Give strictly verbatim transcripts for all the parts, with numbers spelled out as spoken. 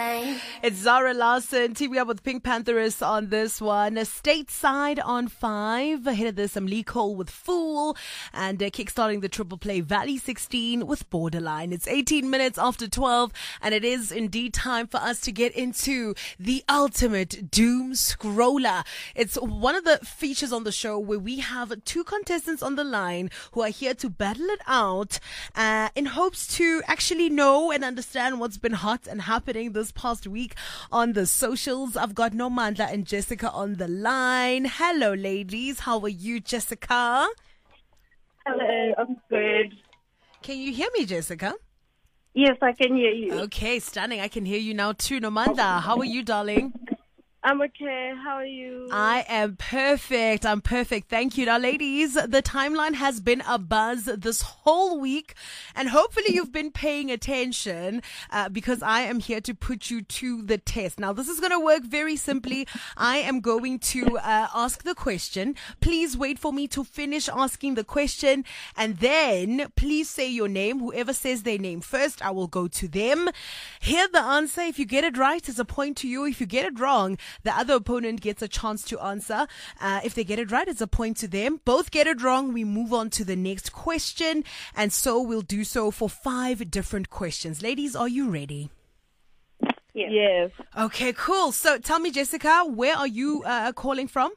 It's Zara Larson teaming up with Pink Pantheress on this one. Stateside on five. Ahead of this, I'm Lee Cole with Fool. And uh, kickstarting the triple play Valley sixteen with Borderline. It's eighteen minutes after twelve. And it is indeed time for us to get into the ultimate doom scroller. It's one of the features on the show where we have two contestants on the line who are here to battle it out uh, in hopes to actually know and understand what's been hot and happening this past week on the socials. I've got Nomandla and Jessica on the line. Hello, ladies. How are you, Jessica? Hello, I'm good. Can you hear me, Jessica? Yes, I can hear you. Okay, stunning. I can hear you now too. Nomandla, how are you, darling? I'm okay. How are you? I am perfect. I'm perfect. Thank you. Now, ladies, the timeline has been a buzz this whole week, and hopefully you've been paying attention uh, because I am here to put you to the test. Now, this is going to work very simply. I am going to uh, ask the question. Please wait for me to finish asking the question, and then please say your name. Whoever says their name first, I will go to them. Hear the answer. If you get it right, it's a point to you. If you get it wrong, the other opponent gets a chance to answer. Uh, if they get it right, it's a point to them. Both get it wrong, we move on to the next question. And so we'll do so for five different questions. Ladies, are you ready? Yes. yes. Okay, cool. So tell me, Jessica, where are you uh, calling from?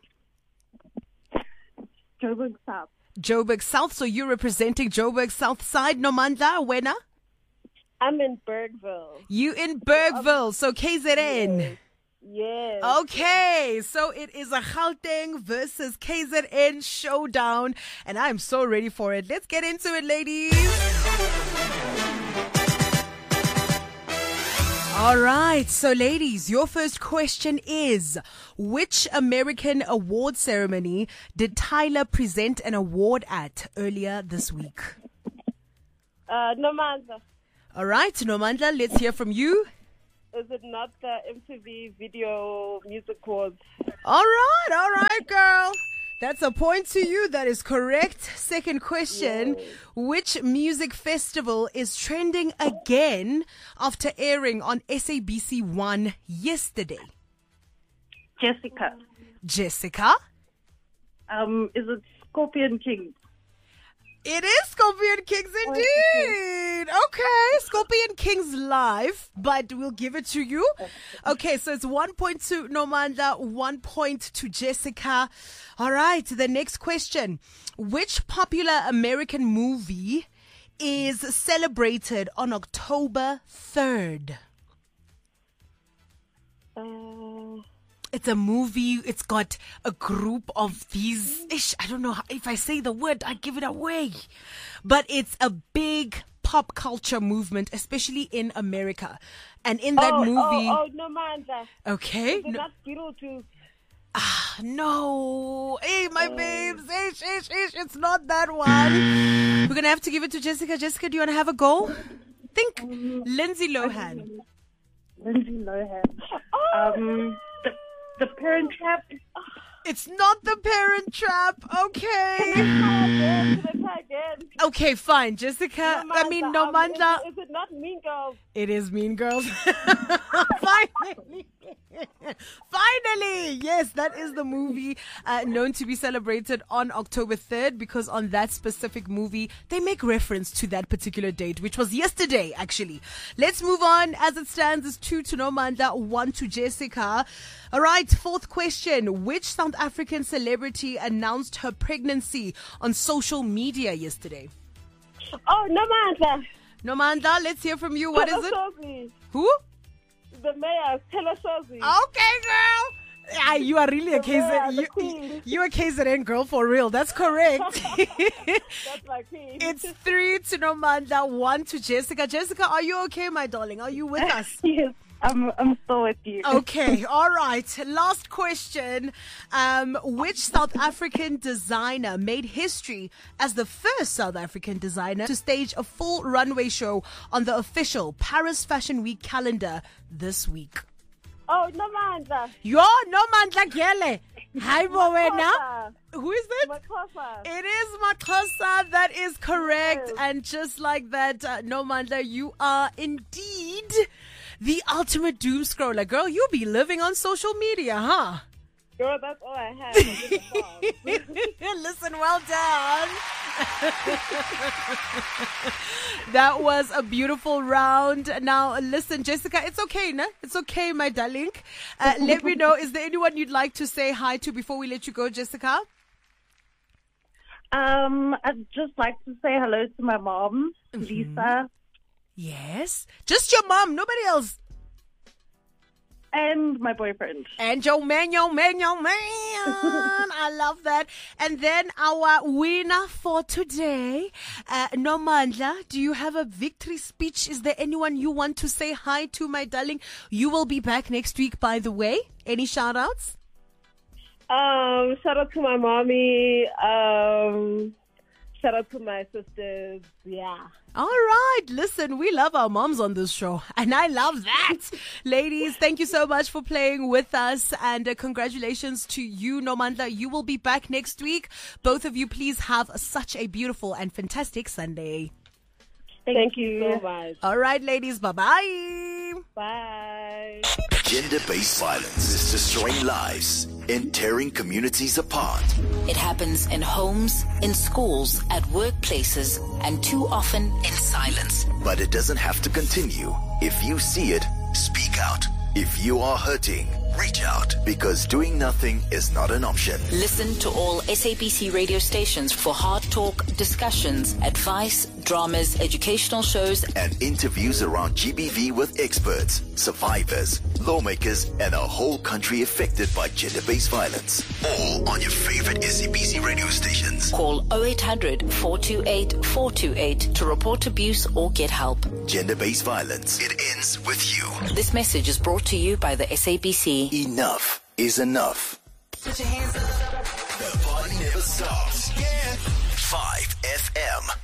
Joburg South. Joburg South. So you're representing Joburg South Side. Nomandla, where now? I'm in Bergville. You in Bergville. So K Z N. Yes. Yes. Okay, so it is a Gauteng versus K Z N showdown, and I'm so ready for it. Let's get into it, ladies. All right, so ladies, your first question is, which American award ceremony did Tyler present an award at earlier this week? Uh, Nomandla. All right, Nomandla, let's hear from you. Is it not the M T V Video Music Awards? All right, all right, girl. That's a point to you. That is correct. Second question. Yay. Which music festival is trending again after airing on S A B C one yesterday? Jessica. Jessica? Um, is it Scorpion King? It is Scorpion Kings indeed. Okay, Scorpion Kings live, but we'll give it to you. Okay, so it's one point to Nomandla, one point to Jessica. All right, the next question. Which popular American movie is celebrated on October third? Uh... It's a movie. It's got a group of these. Ish, I don't know how, if I say the word, I give it away. But it's a big pop culture movement, especially in America. And in that oh, movie. Oh, oh, no, Nomandla. Okay. Is it not Beetlejuice? Ah, no. Hey, my oh. babes. Ish, ish, ish. It's not that one. We're going to have to give it to Jessica. Jessica, do you want to have a go? Think um, Lindsay Lohan. Lindsay Lohan. Oh, um. The Parent Trap. It's not The Parent Trap. Okay. Can I try again? Can I try again? Okay, fine. Jessica, Nomandla, I mean, Nomandla. Um, is, is it not Mean Girls? It is Mean Girls. Finally. Finally. Yes, that is the movie uh, known to be celebrated on October third because on that specific movie, they make reference to that particular date, which was yesterday, actually. Let's move on. As it stands, it's two to Nomandla, one to Jessica. All right, fourth question. Which South African celebrity announced her pregnancy on social media yesterday? Oh, Nomandla. Nomandla, let's hear from you. What is it? Sophie. Who? The mayor, Taylor Sophie. Okay, girl. Yeah, you are really a K Z N. You, you a K Z N girl for real. That's correct. That's my queen. It's three to Nomandla, one to Jessica. Jessica, are you okay, my darling? Are you with us? Yes. I'm I'm still with you. Okay, all right. Last question. Um, which South African designer made history as the first South African designer to stage a full runway show on the official Paris Fashion Week calendar this week? Oh, Nomandla. Yo, Nomandla Gyele. Hi, Bowena. Who is it? Makosa. It is Makosa. That is correct. Yes. And just like that, uh, Nomandla, you are indeed the ultimate doom scroller. Girl, you'll be living on social media, huh? Girl, that's all I have. I did the Listen, well done. That was a beautiful round. Now, listen, Jessica, it's okay, no? It's okay, my darling. Uh, let me know, is there anyone you'd like to say hi to before we let you go, Jessica? Um, I'd just like to say hello to my mom, mm-hmm. Lisa. Yes. Just your mom, nobody else. And my boyfriend. And your man, your man, your man. I love that. And then our winner for today, uh, Nomandla, do you have a victory speech? Is there anyone you want to say hi to, my darling? You will be back next week, by the way. Any shout outs? Um, shout out to my mommy. Um, shout out to my sisters. Yeah. All right. Listen, we love our moms on this show, and I love that. Ladies, thank you so much for playing with us, and uh, congratulations to you, Nomandla. You will be back next week. Both of you, please have such a beautiful and fantastic Sunday. Thank, Thank you so much. All right, ladies. Bye-bye. Bye. Gender-based violence is destroying lives and tearing communities apart. It happens in homes, in schools, at workplaces, and too often in silence. But it doesn't have to continue. If you see it, speak out. If you are hurting, reach out, because doing nothing is not an option. Listen to all S A B C radio stations for hard talk, discussions, advice, dramas, educational shows, and interviews around G B V with experts, survivors, lawmakers, and a whole country affected by gender-based violence. All on your favorite S A B C radio stations. Call oh eight hundred, four two eight, four two eight to report abuse or get help. Gender-based violence. It ends with you. This message is brought to you by the S A B C. Enough is enough. Put your hands up. The party never stops. Yeah. five F M.